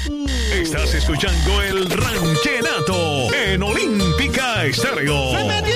Estás escuchando el Ranchenato en Olímpica Estéreo. ¡Se metió!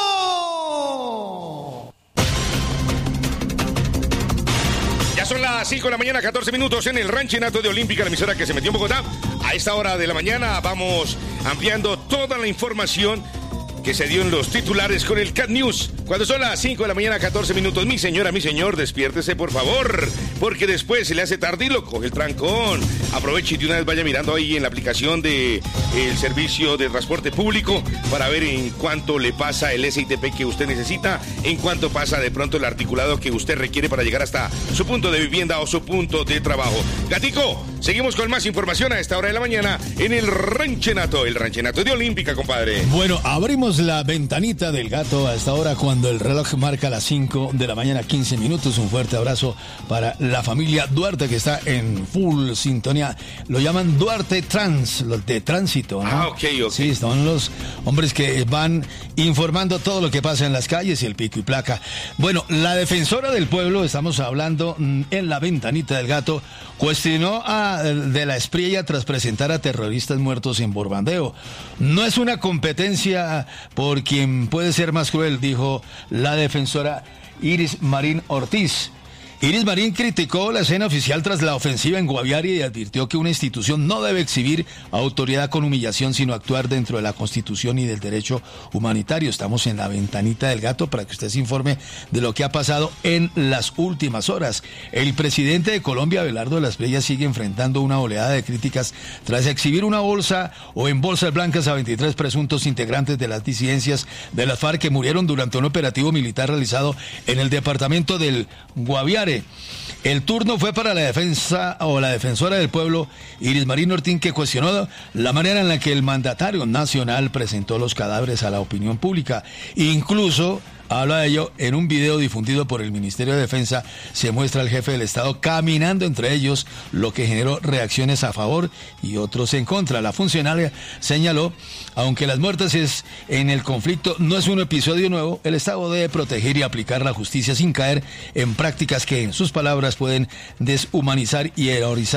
Ya son las 5 de la mañana, 14 minutos en el Ranchenato de Olímpica, la emisora que se metió en Bogotá. A esta hora de la mañana vamos ampliando toda la información que se dio en los titulares con el Cat News. Cuando son las 5 de la mañana, 14 minutos. Mi señora, mi señor, despiértese, por favor, porque después se le hace tarde y lo coge el trancón. Aproveche y de una vez vaya mirando ahí en la aplicación de el servicio de transporte público para ver en cuánto le pasa el SITP que usted necesita, en cuánto pasa de pronto el articulado que usted requiere para llegar hasta su punto de vivienda o su punto de trabajo. Gatico, seguimos con más información a esta hora de la mañana en el Ranchenato de Olímpica, compadre. Bueno, abrimos la ventanita del gato a esta hora cuando el reloj marca las 5 de la mañana, 15 minutos. Un fuerte abrazo para la familia Duarte que está en full sintonía. Lo llaman Duarte Trans, los de tránsito, ¿no? Ah, ok. Sí, son los hombres que van informando todo lo que pasa en las calles y el pico y placa. Bueno, la defensora del pueblo, estamos hablando en la ventanita del gato, cuestionó a de la Espriella tras presentar a terroristas muertos en Borbandeo. No es una competencia por quien puede ser más cruel, dijo la defensora Iris Marín Ortiz. Iris Marín criticó la escena oficial tras la ofensiva en Guaviare y advirtió que una institución no debe exhibir autoridad con humillación, sino actuar dentro de la Constitución y del derecho humanitario. Estamos en la ventanita del gato para que usted se informe de lo que ha pasado en las últimas horas. El presidente de Colombia, Abelardo de la Espriella, sigue enfrentando una oleada de críticas tras exhibir una bolsa o en bolsas blancas a 23 presuntos integrantes de las disidencias de las FARC que murieron durante un operativo militar realizado en el departamento del Guaviare. El turno fue para la defensora del pueblo, Iris Marín Ortiz, que cuestionó la manera en la que el mandatario nacional presentó los cadáveres a la opinión pública. Incluso habla de ello en un video difundido por el Ministerio de Defensa. Se muestra al jefe del Estado caminando entre ellos, lo que generó reacciones a favor y otros en contra. La funcionaria señaló, aunque las muertes en el conflicto no es un episodio nuevo, el Estado debe proteger y aplicar la justicia sin caer en prácticas que, en sus palabras, pueden deshumanizar y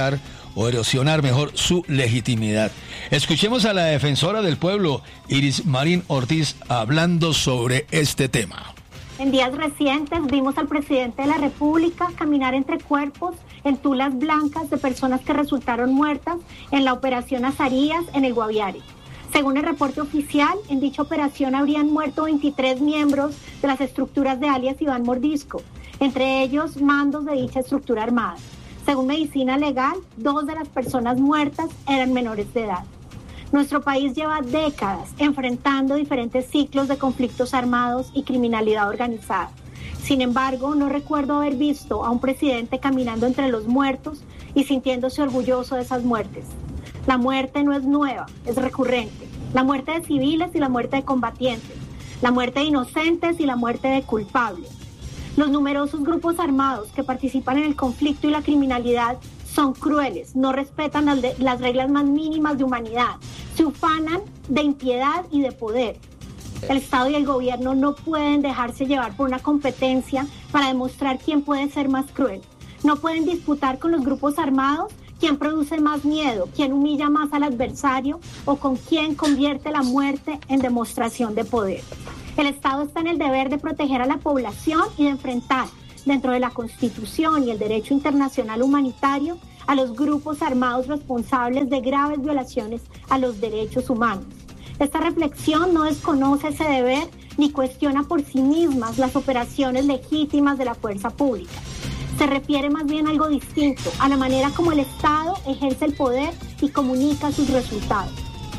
erosionar mejor su legitimidad. Escuchemos a la defensora del pueblo, Iris Marín Ortiz, hablando sobre este tema. En días recientes vimos al presidente de la República caminar entre cuerpos en tulas blancas de personas que resultaron muertas en la operación Azarías en el Guaviare. Según el reporte oficial, en dicha operación habrían muerto 23 miembros de las estructuras de alias Iván Mordisco, entre ellos mandos de dicha estructura armada. Según Medicina Legal, 2 de las personas muertas eran menores de edad. Nuestro país lleva décadas enfrentando diferentes ciclos de conflictos armados y criminalidad organizada. Sin embargo, no recuerdo haber visto a un presidente caminando entre los muertos y sintiéndose orgulloso de esas muertes. La muerte no es nueva, es recurrente. La muerte de civiles y la muerte de combatientes. La muerte de inocentes y la muerte de culpables. Los numerosos grupos armados que participan en el conflicto y la criminalidad son crueles, no respetan las reglas más mínimas de humanidad, se ufanan de impiedad y de poder. El Estado y el gobierno no pueden dejarse llevar por una competencia para demostrar quién puede ser más cruel. No pueden disputar con los grupos armados quién produce más miedo, quién humilla más al adversario o con quién convierte la muerte en demostración de poder. El Estado está en el deber de proteger a la población y de enfrentar, dentro de la Constitución y el derecho internacional humanitario, a los grupos armados responsables de graves violaciones a los derechos humanos. Esta reflexión no desconoce ese deber ni cuestiona por sí mismas las operaciones legítimas de la fuerza pública. Se refiere más bien a algo distinto, a la manera como el Estado ejerce el poder y comunica sus resultados.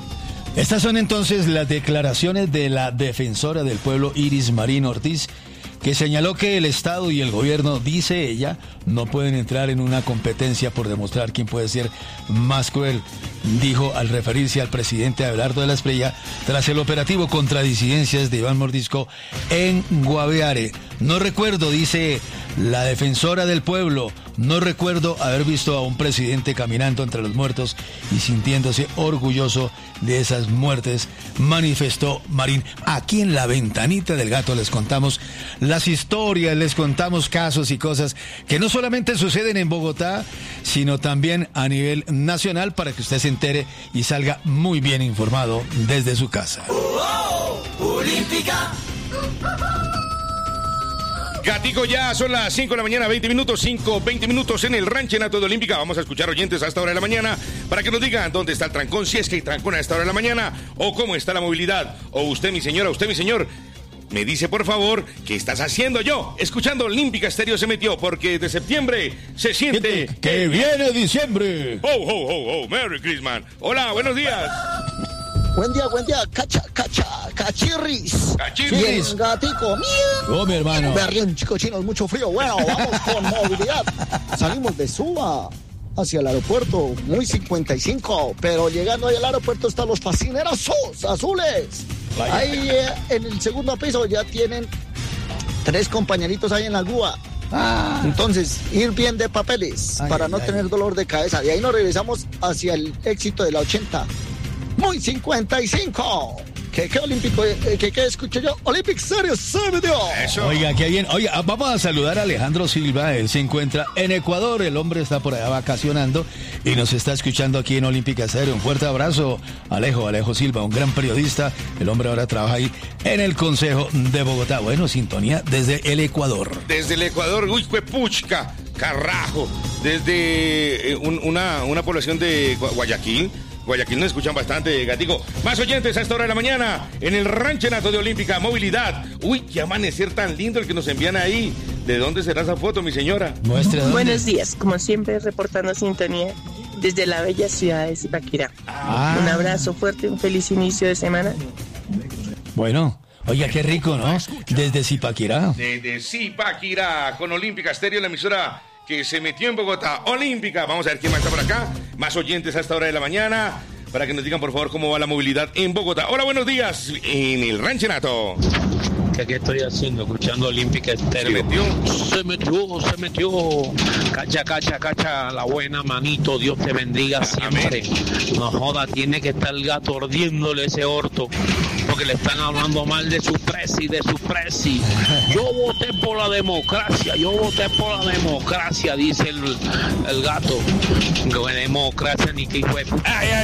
Estas son entonces las declaraciones de la defensora del pueblo, Iris Marín Ortiz, que señaló que el Estado y el gobierno, dice ella, no pueden entrar en una competencia por demostrar quién puede ser más cruel. Dijo al referirse al presidente Abelardo de la Espriella tras el operativo contra disidencias de Iván Mordisco en Guaviare. No recuerdo, dice la defensora del pueblo, no recuerdo haber visto a un presidente caminando entre los muertos y sintiéndose orgulloso de esas muertes, manifestó Marín. Aquí en la ventanita del gato les contamos las historias, les contamos casos y cosas que no solamente suceden en Bogotá, sino también a nivel nacional, para que usted se entere y salga muy bien informado desde su casa. Olímpica. Gatico, ya son las 5 de la mañana, 20 minutos en el Ranchenato de Olímpica. Vamos a escuchar oyentes a esta hora de la mañana para que nos digan dónde está el trancón, si es que hay trancón a esta hora de la mañana, o cómo está la movilidad. O usted, mi señora, usted, mi señor, me dice, por favor, ¿qué estás haciendo? Yo, escuchando Olímpica Estéreo se metió, porque de septiembre se siente que viene diciembre. ¡Oh, oh, oh, oh! ¡Merry Christmas! Hola, buenos días. Buen día, cachirris. Cachirris. Bien, gatico, Oh, mi hermano. Berrien, chicos chinos, mucho frío. Bueno, vamos con movilidad. Salimos de Suba hacia el aeropuerto, muy 55, pero llegando ahí al aeropuerto están los fascinerosos azules. Vaya. Ahí en el segundo piso ya tienen 3 compañeritos ahí en la grúa. Entonces, ir bien de papeles para no tener dolor de cabeza. De ahí nos regresamos hacia el éxito de la 80. Muy 55. ¿Qué olímpico? ¿Qué escucho yo? Olympic Series se metió. Eso. Oiga, qué bien. Oiga, vamos a saludar a Alejandro Silva. Él se encuentra en Ecuador. El hombre está por allá vacacionando y nos está escuchando aquí en Olímpica Estéreo. Un fuerte abrazo, Alejo Silva, un gran periodista. El hombre ahora trabaja ahí en el Consejo de Bogotá. Bueno, sintonía desde el Ecuador. Desde el Ecuador, uy, Cuepuchca, Carajo. Desde una población de Guayaquil. Guayaquil nos escuchan bastante, Gatico. Más oyentes a esta hora de la mañana en el Ranchenato de Olímpica. Movilidad. Uy, qué amanecer tan lindo el que nos envían ahí. ¿De dónde será esa foto, mi señora? Muestre dónde. Buenos días, como siempre reportando sintonía desde la bella ciudad de Zipaquirá. Un abrazo fuerte, un feliz inicio de semana. Bueno, oiga, qué rico, ¿no? Desde Zipaquirá. Desde Zipaquirá, con Olímpica Estéreo, la emisora que se metió en Bogotá. Olímpica. Vamos a ver quién más está por acá. Más oyentes a esta hora de la mañana para que nos digan, por favor, cómo va la movilidad en Bogotá. Hola, buenos días en el Ranchenato. ¿Qué estoy haciendo? Escuchando Olímpica Estéreo. Se metió. Cacha, la buena, manito. Dios te bendiga siempre. No joda, tiene que estar el gato ordiéndole ese orto, porque le están hablando mal de su presi. Yo voté por la democracia, dice el gato. No hay democracia ni que hijo de...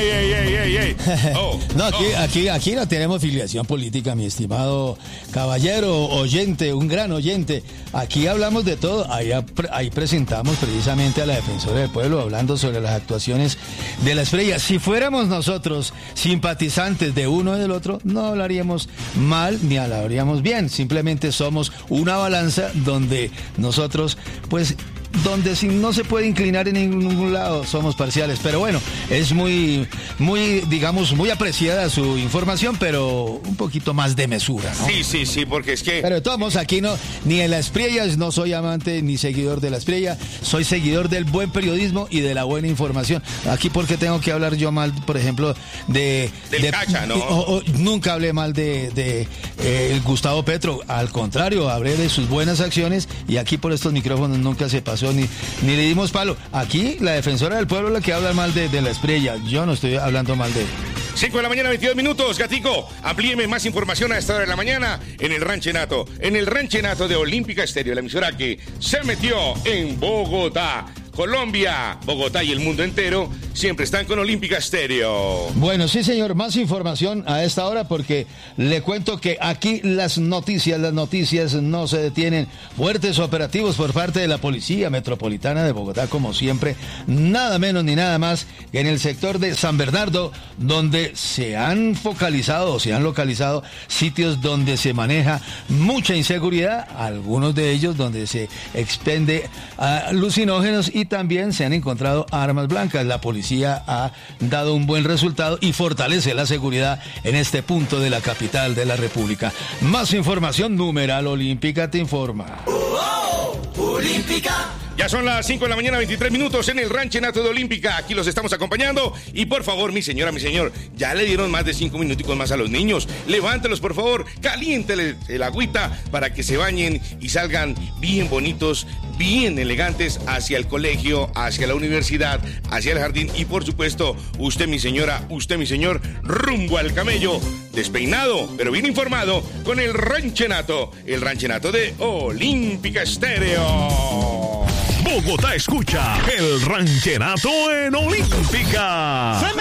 ¡Ay! No, aquí no tenemos filiación política, mi estimado caballero oyente, un gran oyente. Aquí hablamos de todo. Ahí presentamos precisamente a la defensora del pueblo hablando sobre las actuaciones de la estrella. Si fuéramos nosotros simpatizantes de uno y del otro, no hablaríamos mal ni hablaríamos bien. Simplemente somos una balanza donde nosotros, pues, donde si no se puede inclinar en ningún lado, somos parciales. Pero bueno, es muy, digamos, muy apreciada su información, pero un poquito más de mesura, ¿no? Sí, porque es que... Pero todos aquí no, ni en la Espriella, no soy amante ni seguidor de la Espriella, soy seguidor del buen periodismo y de la buena información. Aquí, porque tengo que hablar yo mal, por ejemplo, del Cacha, ¿no? Nunca hablé mal de Gustavo Petro, al contrario, hablé de sus buenas acciones, y aquí por estos micrófonos nunca se pasó ni le dimos palo. Aquí la defensora del pueblo es la que habla mal de la Espriella. Yo no estoy hablando mal de él. 5 de la mañana, 22 minutos, Gatico. Amplíeme más información a esta hora de la mañana en el Ranchenato. En el Ranchenato de Olímpica Estéreo, la emisora que se metió en Bogotá. Colombia, Bogotá y el mundo entero siempre están con Olímpica Estéreo. Bueno, sí, señor, más información a esta hora, porque le cuento que aquí las noticias no se detienen. Fuertes operativos por parte de la Policía Metropolitana de Bogotá, como siempre, nada menos ni nada más que en el sector de San Bernardo, donde se han localizado sitios donde se maneja mucha inseguridad, algunos de ellos donde se expende alucinógenos, y también se han encontrado armas blancas. La policía ha dado un buen resultado y fortalece la seguridad en este punto de la capital de la República. Más información, numeral Olímpica te informa. Olímpica. Ya son las 5 de la mañana, 23 minutos en el Ranchenato de Olímpica. Aquí los estamos acompañando. Y por favor, mi señora, mi señor, ya le dieron más de 5 minuticos más a los niños. Levántelos, por favor, caliénteles el agüita para que se bañen y salgan bien bonitos, bien elegantes hacia el colegio, hacia la universidad, hacia el jardín. Y por supuesto, usted, mi señora, usted, mi señor, rumbo al camello, despeinado, pero bien informado con el Ranchenato de Olímpica Estéreo. Bogotá escucha el Ranchenato en Olímpica.